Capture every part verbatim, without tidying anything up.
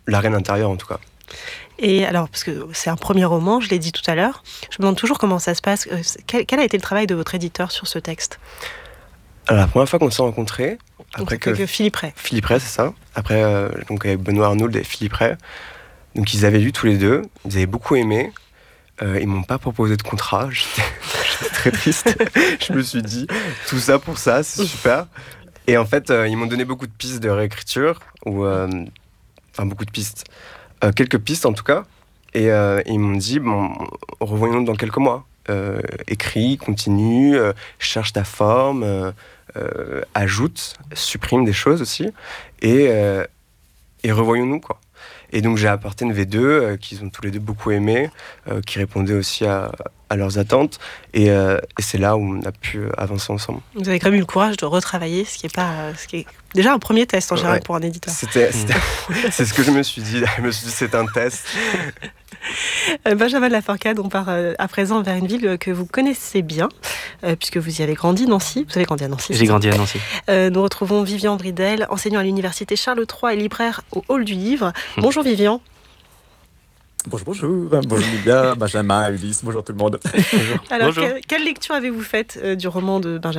l'arène intérieure en tout cas. Et alors, parce que c'est un premier roman, je l'ai dit tout à l'heure, je me demande toujours comment ça se passe. Quel, quel a été le travail de votre éditeur sur ce texte ? Alors, la première fois qu'on s'est rencontrés, après donc, que, que Philippe Ray. Philippe Ray, c'est ça. Après, euh, donc avec Benoît Arnauld et Philippe Ray. Donc ils avaient lu tous les deux, ils avaient beaucoup aimé. Euh, ils m'ont pas proposé de contrat, j'étais, j'étais très triste. Je me suis dit, tout ça pour ça, c'est super. Et en fait, euh, ils m'ont donné beaucoup de pistes de réécriture, ou euh, enfin beaucoup de pistes, euh, quelques pistes en tout cas. Et euh, ils m'ont dit, bon, revoyons dans quelques mois. Euh, écris, continue, euh, cherche ta forme, euh, euh, ajoute, supprime des choses aussi, et, euh, et revoyons-nous, quoi. Et donc j'ai apporté une V deux euh, qu'ils ont tous les deux beaucoup aimé, euh, qui répondait aussi à, à leurs attentes, et, euh, et c'est là où on a pu avancer ensemble. Vous avez quand même eu le courage de retravailler, ce qui est pas, euh, ce qui est déjà un premier test en général ouais. pour un éditeur. C'était, c'était c'est ce que je me suis dit. Je me suis dit c'est un test. Benjamin de Laforcade, on part euh, à présent vers une ville que vous connaissez bien, euh, puisque vous y avez grandi, Nancy. Vous avez grandi à Nancy. J'ai grandi à Nancy. Euh, nous retrouvons Vivian Bridel, enseignant à l'université Charles trois et libraire au Hall du Livre. Mmh. Bonjour Vivian. Bonjour, bonjour. Bonjour Lydia, Benjamin, Ulysse, bonjour tout le monde. Bonjour. Alors, bonjour. Quelle, quelle lecture avez-vous faite euh, du roman de Benjamin ?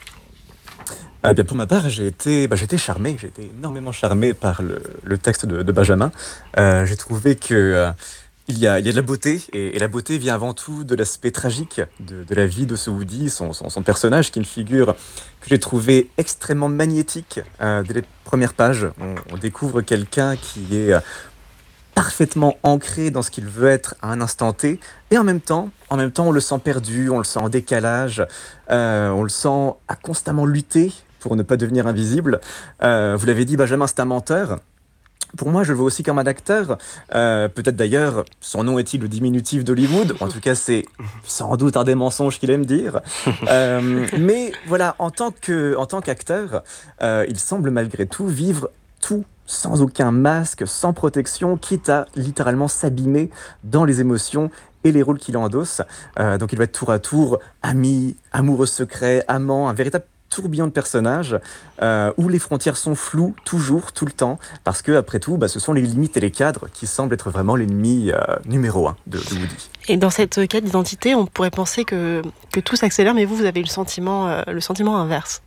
Eh bien, pour ma part, j'ai été, bah, j'ai été charmé, j'ai été énormément charmé par le, le texte de, de Benjamin. Euh, j'ai trouvé que... Euh, Il y, a, il y a de la beauté, et, et la beauté vient avant tout de l'aspect tragique de, de la vie de ce Woody, son, son, son personnage, qui est une figure que j'ai trouvé extrêmement magnétique. Euh, dès les premières pages, on, on découvre quelqu'un qui est parfaitement ancré dans ce qu'il veut être à un instant T, et en même temps, en même temps, on le sent perdu, on le sent en décalage, euh, on le sent à constamment lutter pour ne pas devenir invisible. Euh, vous l'avez dit, Benjamin, c'est un menteur. Pour moi, je le vois aussi comme un acteur. Euh, peut-être d'ailleurs, son nom est-il le diminutif d'Hollywood ? En tout cas, c'est sans doute un des mensonges qu'il aime dire. Euh, mais voilà, en tant que, en tant qu'acteur, euh, il semble malgré tout vivre tout sans aucun masque, sans protection, quitte à littéralement s'abîmer dans les émotions et les rôles qu'il endosse. Euh, donc il va être tour à tour ami, amoureux secret, amant, un véritable tourbillon de personnages euh, où les frontières sont floues toujours, tout le temps, parce que après tout, bah, ce sont les limites et les cadres qui semblent être vraiment l'ennemi euh, numéro un de, de Woody. Et dans cette quête d'identité, on pourrait penser que, que tout s'accélère, mais vous, vous avez le sentiment, euh, le sentiment inverse.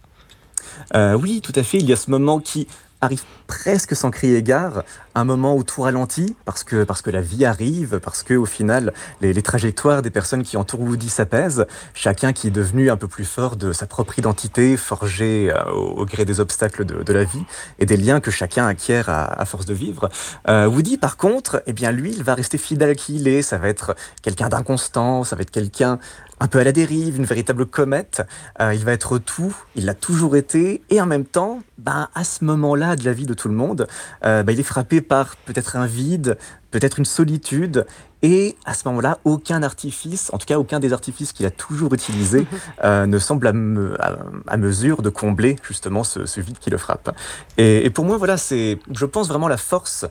Euh, oui, tout à fait. Il y a ce moment qui arrive presque sans crier gare, un moment où tout ralentit, parce que, parce que la vie arrive, parce que au final, les, les trajectoires des personnes qui entourent Woody s'apaisent, chacun qui est devenu un peu plus fort de sa propre identité, forgée euh, au, au gré des obstacles de, de la vie, et des liens que chacun acquiert à, à force de vivre. Euh, Woody, par contre, eh bien, lui, il va rester fidèle à qui il est, ça va être quelqu'un d'inconstant, ça va être quelqu'un un peu à la dérive, une véritable comète. Euh, il va être tout, il l'a toujours été, et en même temps, ben, à ce moment-là de la vie de tout le monde, euh, ben, il est frappé par peut-être un vide, peut-être une solitude, et à ce moment-là, aucun artifice, en tout cas aucun des artifices qu'il a toujours utilisés, euh, ne semble à, me, à, à mesure de combler justement ce, ce vide qui le frappe. Et, et pour moi, voilà, c'est, je pense vraiment la force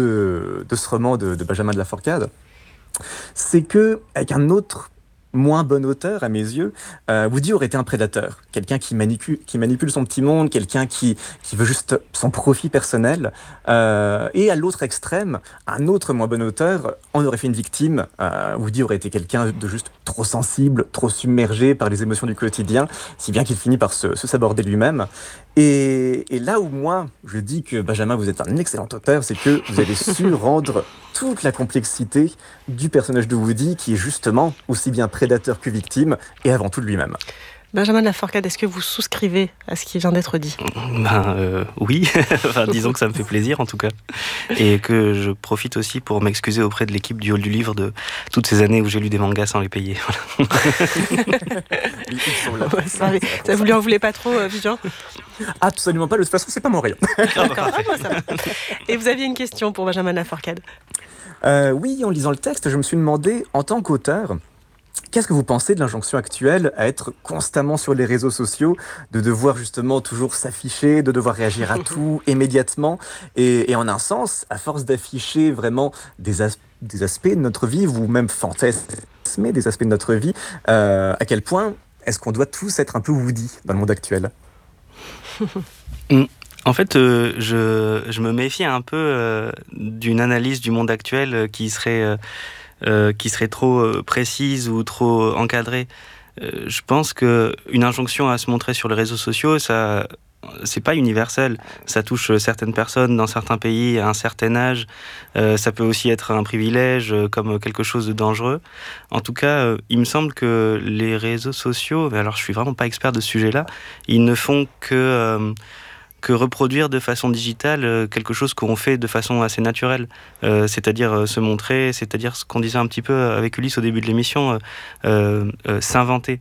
de, de ce roman de, de Benjamin de Laforcade, c'est que avec un autre moins bon auteur à mes yeux, euh, Woody aurait été un prédateur, quelqu'un qui manipule, qui manipule son petit monde, quelqu'un qui, qui veut juste son profit personnel. Euh, et à l'autre extrême, un autre moins bon auteur en aurait fait une victime. Euh, Woody aurait été quelqu'un de juste trop sensible, trop submergé par les émotions du quotidien, si bien qu'il finit par se, se saborder lui-même. Et, et là où moi, je dis que Benjamin, vous êtes un excellent auteur, c'est que vous avez su rendre toute la complexité du personnage de Woody, qui est justement aussi bien prédateur que victime, et avant tout de lui-même. Benjamin de Laforcade, est-ce que vous souscrivez à ce qui vient d'être dit ? Ben euh, oui, enfin, disons que ça me fait plaisir en tout cas, et que je profite aussi pour m'excuser auprès de l'équipe du Hall du Livre de toutes ces années où j'ai lu des mangas sans les payer. Ouais, ça, ça, vous lui en voulez pas trop, euh, Vivian ? Absolument pas, de toute façon c'est pas mon rayon. D'accord, ah, moi, ça va. Et vous aviez une question pour Benjamin de Laforcade ? euh, Oui, en lisant le texte, je me suis demandé, en tant qu'auteur, qu'est-ce que vous pensez de l'injonction actuelle à être constamment sur les réseaux sociaux, de devoir justement toujours s'afficher, de devoir réagir à tout immédiatement, et, et en un sens, à force d'afficher vraiment des, as- des aspects de notre vie, ou même fantasmer des aspects de notre vie, euh, à quel point est-ce qu'on doit tous être un peu Woody dans le monde actuel ? mmh. En fait, euh, je, je me méfie un peu euh, d'une analyse du monde actuel euh, qui serait, euh, euh, qui serait trop euh, précise ou trop encadrée. Euh, je pense qu'une injonction à se montrer sur les réseaux sociaux, ça, c'est pas universel. Ça touche certaines personnes dans certains pays à un certain âge. Euh, ça peut aussi être un privilège, euh, comme quelque chose de dangereux. En tout cas, euh, il me semble que les réseaux sociaux, mais alors je suis vraiment pas expert de ce sujet-là, ils ne font que... Euh, que reproduire de façon digitale euh, quelque chose qu'on fait de façon assez naturelle, euh, c'est-à-dire euh, se montrer, c'est-à-dire ce qu'on disait un petit peu avec Ulysse au début de l'émission, euh, euh, euh, s'inventer.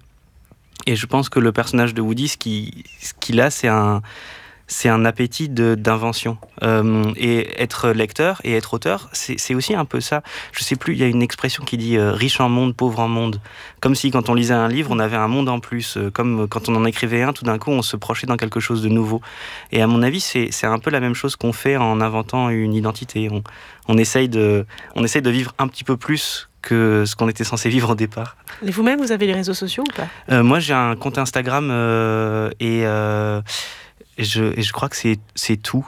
Et je pense que le personnage de Woody, ce qu'il, ce qu'il a, c'est un, c'est un appétit de, d'invention. Euh, et être lecteur et être auteur, c'est, c'est aussi un peu ça. Je sais plus, il y a une expression qui dit euh, riche en monde, pauvre en monde. Comme si quand on lisait un livre, on avait un monde en plus. Euh, comme quand on en écrivait un, tout d'un coup, on se projetait dans quelque chose de nouveau. Et à mon avis, c'est, c'est un peu la même chose qu'on fait en inventant une identité. On, on, essaye de, on essaye de vivre un petit peu plus que ce qu'on était censé vivre au départ. Et vous-même, vous avez les réseaux sociaux ou pas ? euh, Moi, j'ai un compte Instagram euh, et... Euh, Et je, et je crois que c'est, c'est tout.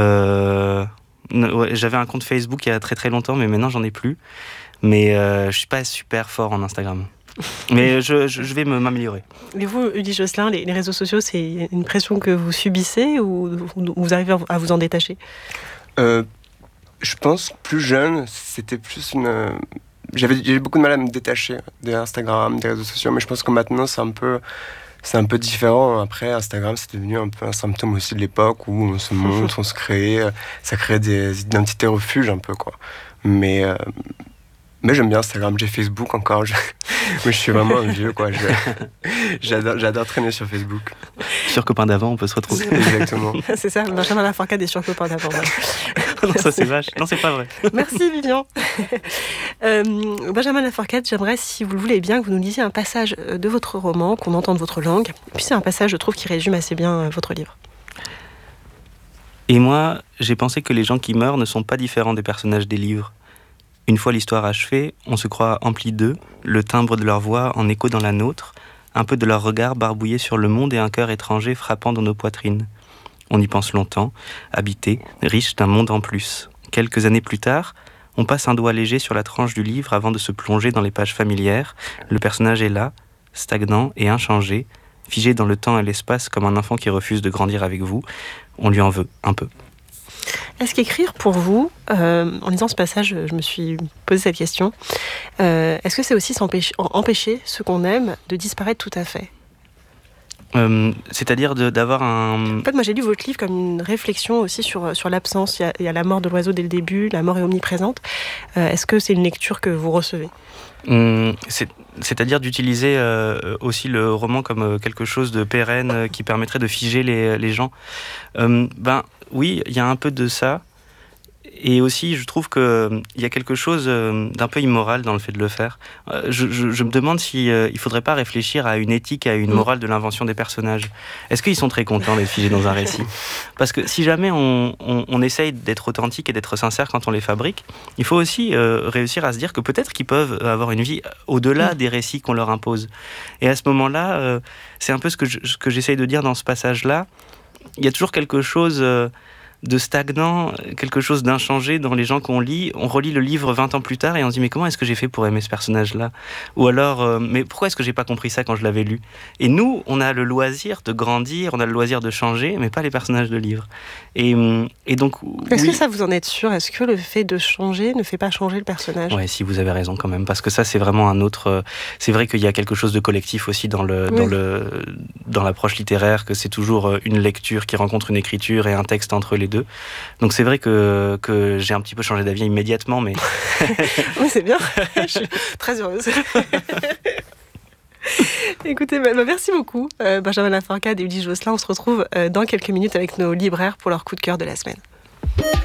Euh, ouais, j'avais un compte Facebook il y a très très longtemps, mais maintenant j'en ai plus. Mais euh, je suis pas super fort en Instagram. Mais je, je, je vais me, m'améliorer. Et vous, Ulysse Josselin, les, les réseaux sociaux, c'est une pression que vous subissez ou, ou vous arrivez à vous en détacher ? euh, Je pense plus jeune, c'était plus une... J'avais, j'avais beaucoup de mal à me détacher de Instagram, des réseaux sociaux, mais je pense que maintenant c'est un peu... C'est un peu différent. Après, Instagram, c'est devenu un peu un symptôme aussi de l'époque où on se montre, on se crée. Ça crée des identités refuges un peu, quoi. Mais, euh, mais j'aime bien Instagram. J'ai Facebook encore. Je, mais je suis vraiment un vieux, quoi. Je, j'adore, j'adore traîner sur Facebook. Sur Copain d'avant, on peut se retrouver. Exactement. C'est ça, Benjamin Lafourcade est sur Copain d'avant. Non, ça c'est vache. Non, c'est pas vrai. Merci Vivian. euh, Benjamin Lafourcade, j'aimerais, si vous le voulez bien, que vous nous lisiez un passage de votre roman, qu'on entende votre langue. Et puis c'est un passage, je trouve, qui résume assez bien votre livre. Et moi, j'ai pensé que les gens qui meurent ne sont pas différents des personnages des livres. Une fois l'histoire achevée, on se croit empli d'eux, le timbre de leur voix en écho dans la nôtre, un peu de leur regard barbouillé sur le monde et un cœur étranger frappant dans nos poitrines. On y pense longtemps, habité, riche d'un monde en plus. Quelques années plus tard, on passe un doigt léger sur la tranche du livre avant de se plonger dans les pages familières. Le personnage est là, stagnant et inchangé, figé dans le temps et l'espace comme un enfant qui refuse de grandir avec vous. On lui en veut un peu. Est-ce qu'écrire pour vous, euh, en lisant ce passage, je me suis posé cette question, euh, est-ce que c'est aussi s'empêcher, empêcher ce qu'on aime de disparaître tout à fait ? Euh, c'est-à-dire de, d'avoir un... En fait, moi j'ai lu votre livre comme une réflexion aussi sur, sur l'absence. Il y, a, il y a la mort de l'oiseau dès le début, la mort est omniprésente. Euh, est-ce que c'est une lecture que vous recevez ? Hum, c'est, c'est-à-dire d'utiliser euh, aussi le roman comme quelque chose de pérenne euh, qui permettrait de figer les, les gens. Euh, ben oui, il y a un peu de ça. Et aussi, je trouve qu'il euh, y a quelque chose euh, d'un peu immoral dans le fait de le faire. Euh, je, je, je me demande s'il euh, ne faudrait pas réfléchir à une éthique, à une morale de l'invention des personnages. Est-ce qu'ils sont très contents d'être figés dans un récit ? Parce que si jamais on, on, on essaye d'être authentique et d'être sincère quand on les fabrique, il faut aussi euh, réussir à se dire que peut-être qu'ils peuvent avoir une vie au-delà des récits qu'on leur impose. Et à ce moment-là, euh, c'est un peu ce que, je, ce que j'essaye de dire dans ce passage-là. Il y a toujours quelque chose... Euh, de stagnant, quelque chose d'inchangé dans les gens qu'on lit. On relit le livre vingt ans plus tard et on se dit mais comment est-ce que j'ai fait pour aimer ce personnage-là ? Ou alors, euh, mais pourquoi est-ce que j'ai pas compris ça quand je l'avais lu ? Et nous, on a le loisir de grandir, on a le loisir de changer, mais pas les personnages de livres. Et, et donc... Est-ce oui. que ça vous en êtes sûr ? Est-ce que le fait de changer ne fait pas changer le personnage ? Ouais, si vous avez raison quand même, parce que ça c'est vraiment un autre... C'est vrai qu'il y a quelque chose de collectif aussi dans, le, oui. dans, le, dans l'approche littéraire, que c'est toujours une lecture qui rencontre une écriture et un texte entre les deux. Donc c'est vrai que, que j'ai un petit peu changé d'avis immédiatement, mais... Oui, c'est bien, je suis très heureuse. Écoutez, bah, merci beaucoup, euh, Benjamin Lafourcade et Ulysse Josselin. On se retrouve euh, dans quelques minutes avec nos libraires pour leur coup de cœur de la semaine.